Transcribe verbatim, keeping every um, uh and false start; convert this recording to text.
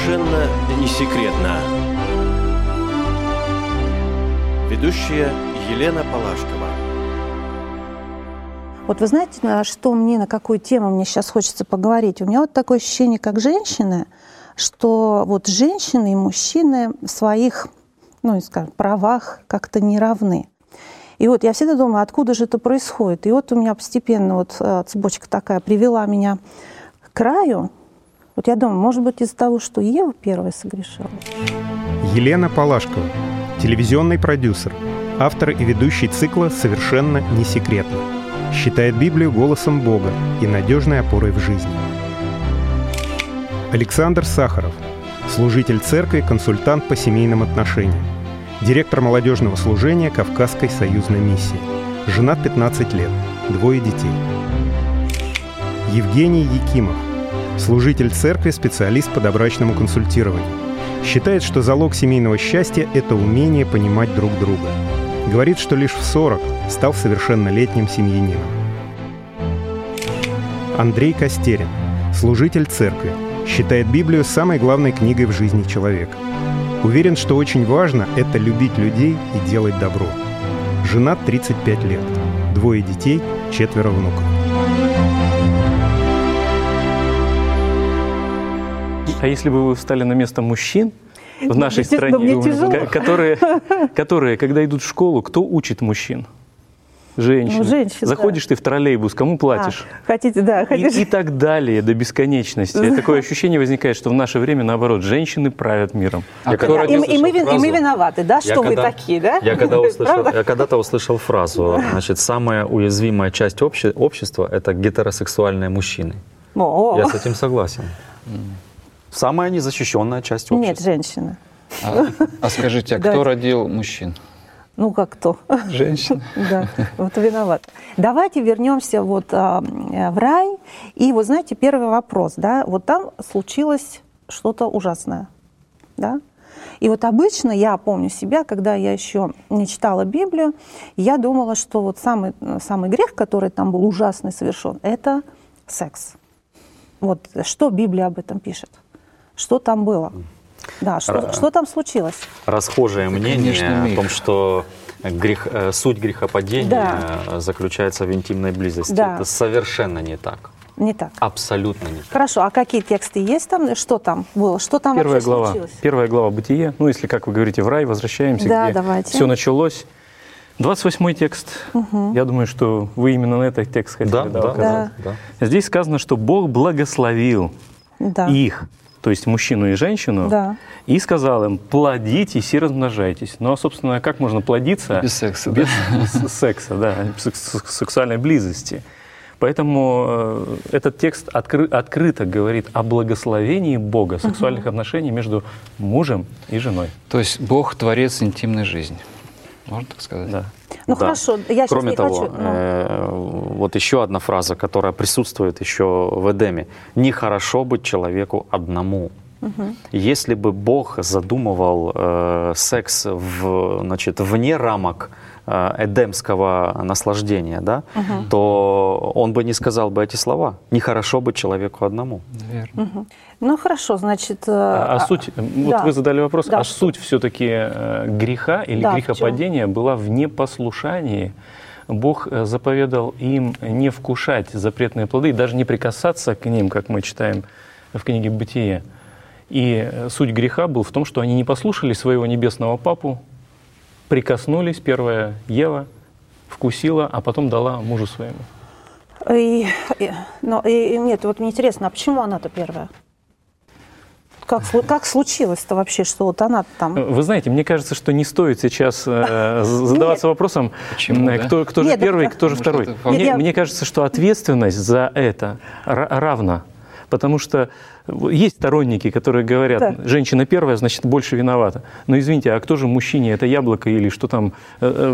Совершенно не секретно. Ведущая Елена Палашкова. Вот вы знаете, на что мне, на какую тему мне сейчас хочется поговорить? У меня вот такое ощущение, как женщины, что вот женщины и мужчины в своих, ну, скажем, правах как-то не равны. И вот я всегда думаю, откуда же это происходит? И вот у меня постепенно вот цепочка такая привела меня к краю. Вот я думаю, может быть, из-за того, что Ева первая согрешила. Елена Палашкова, телевизионный продюсер, автор и ведущий цикла «Совершенно не секретно». Считает Библию голосом Бога и надежной опорой в жизни. Александр Сахаров, служитель церкви, консультант по семейным отношениям, директор молодежного служения Кавказской союзной миссии. Женат пятнадцать лет, двое детей. Евгений Якимов, служитель церкви, специалист по добрачному консультированию. Считает, что залог семейного счастья – это умение понимать друг друга. Говорит, что лишь в сорок стал совершеннолетним семьянином. Андрей Костерин, служитель церкви, считает Библию самой главной книгой в жизни человека. Уверен, что очень важно – это любить людей и делать добро. Женат тридцать пять лет, двое детей, четверо внуков. А если бы вы встали на место мужчин в нашей стране, которые, которые, когда идут в школу, кто учит мужчин? Женщины. Ну, женщин, Заходишь да. ты в троллейбус, кому платишь? А, хотите, да, хотите. И, и так далее, до бесконечности. Да. Такое ощущение возникает, что в наше время, наоборот, женщины правят миром. А когда, и, и, мы, и мы виноваты, да, что я вы когда, такие, да? Я, когда услышал, я когда-то услышал фразу, значит, самая уязвимая часть обще, общества – это гетеросексуальные мужчины. О-о-о. Я с этим согласен. Самая незащищенная часть общества. Нет, женщина. А, а скажите, а кто родил мужчин? Ну, как кто? Женщина. Да, вот виноват. Давайте вернемся вот а, в рай. И вот знаете, первый вопрос, да, вот там случилось что-то ужасное, да? И вот обычно я помню себя, когда я еще не читала Библию, я думала, что вот самый, самый грех, который там был ужасный совершен, это секс. Вот что Библия об этом пишет? Что там было? Да, что, Р... что там случилось? Расхожее мнение о том, что грех, суть грехопадения да. заключается в интимной близости. Да. Это совершенно не так. Не так. Абсолютно не так. Хорошо, а какие тексты есть там? Что там было? Что там Первая вообще глава, случилось? Первая глава Бытие. Ну, если, как вы говорите, в рай возвращаемся, да, где давайте. все началось. двадцать восьмой текст. Угу. Я думаю, что вы именно на этот текст хотели да, да, да, указать. Да, да. Здесь сказано, что Бог благословил да. их, то есть мужчину и женщину, да. и сказал им: плодитесь и размножайтесь. Ну, а, собственно, как можно плодиться без секса, без да? секса, да, сексуальной близости? Поэтому э, этот текст откры, открыто говорит о благословении Бога, сексуальных uh-huh. отношений между мужем и женой. То есть Бог творец интимной жизни, можно так сказать? Да. Ну да. хорошо, я сейчас Кроме не того, хочу. Но... э, вот еще одна фраза, которая присутствует еще в Эдеме: нехорошо быть человеку одному. Угу. Если бы Бог задумывал э, секс в, значит, вне рамок э, эдемского наслаждения, да, угу. то он бы не сказал бы эти слова: нехорошо быть человеку одному. Наверное. Угу. Ну хорошо, значит... А, а суть, да. вот вы задали вопрос, да, а что? суть все-таки греха или да, грехопадения была в непослушании. Бог заповедал им не вкушать запретные плоды и даже не прикасаться к ним, как мы читаем в книге «Бытие». И суть греха был в том, что они не послушали своего небесного папу, прикоснулись, первая Ева вкусила, а потом дала мужу своему. И, и, но, и, нет, вот мне интересно, а почему она-то первая? Как, как случилось-то вообще, что вот она там... Вы знаете, мне кажется, что не стоит сейчас э, задаваться вопросом, Почему, кто, кто же первый, кто же второй. Мне, мне кажется, что ответственность за это равна. Потому что есть сторонники, которые говорят: да. женщина первая, значит, больше виновата. Но извините, а кто же мужчине, это яблоко или что там...